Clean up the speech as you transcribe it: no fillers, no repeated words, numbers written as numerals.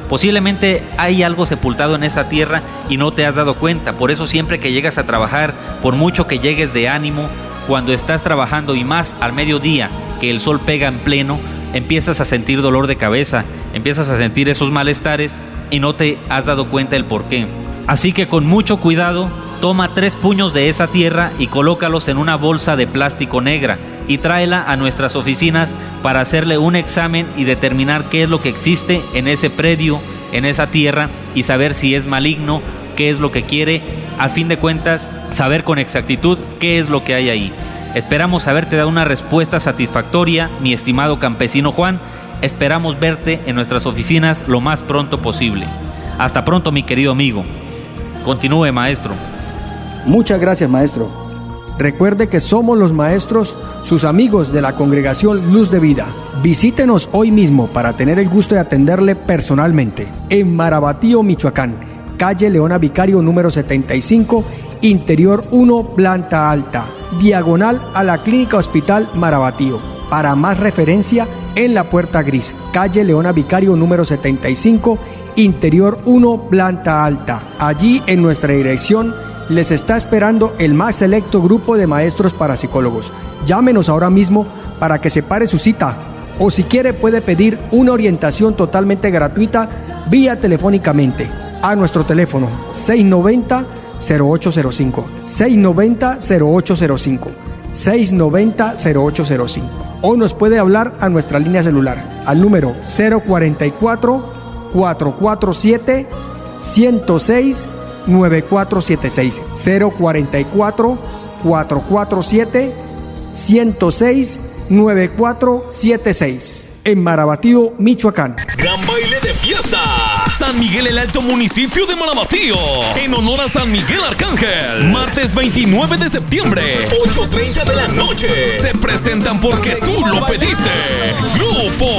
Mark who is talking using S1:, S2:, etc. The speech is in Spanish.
S1: Posiblemente hay algo sepultado en esa tierra y no te has dado cuenta. Por eso siempre que llegas a trabajar, por mucho que llegues de ánimo, cuando estás trabajando y más al mediodía, que el sol pega en pleno, empiezas a sentir dolor de cabeza, empiezas a sentir esos malestares y no te has dado cuenta el por qué. Así que con mucho cuidado, toma 3 puños de esa tierra y colócalos en una bolsa de plástico negra y tráela a nuestras oficinas para hacerle un examen y determinar qué es lo que existe en ese predio, en esa tierra, y saber si es maligno, qué es lo que quiere, a fin de cuentas, saber con exactitud qué es lo que hay ahí. Esperamos haberte dado una respuesta satisfactoria, mi estimado campesino Juan. Esperamos verte en nuestras oficinas lo más pronto posible. Hasta pronto, mi querido amigo. Continúe, maestro.
S2: Muchas gracias, maestro. Recuerde que somos los maestros, sus amigos de la Congregación Luz de Vida. Visítenos hoy mismo para tener el gusto de atenderle personalmente en Marabatío, Michoacán, calle Leona Vicario número 75, interior 1, planta alta, diagonal a la Clínica Hospital Marabatío. Para más referencia, en la Puerta Gris, calle Leona Vicario número 75, interior 1, planta alta. Allí en nuestra dirección les está esperando el más selecto grupo de maestros parapsicólogos. Llámenos ahora mismo para que separe su cita, o si quiere puede pedir una orientación totalmente gratuita vía telefónicamente a nuestro teléfono 690-0805, 690-0805, 690-0805, o nos puede hablar a nuestra línea celular al número 044-447-106-9476, 044-447-106-9476, en Marabatío, Michoacán.
S3: Gran baile de fiesta. San Miguel el Alto, municipio de Marabatío, en honor a San Miguel Arcángel. Martes 29 de septiembre, 8:30 de la noche. Se presentan porque tú lo pediste. Grupo